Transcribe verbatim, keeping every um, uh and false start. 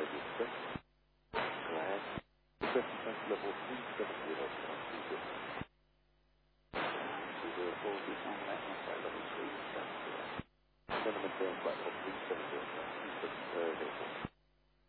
register. Go ahead. Request level three seven zero point two zero. two zero four, be on that one by level three seven zero.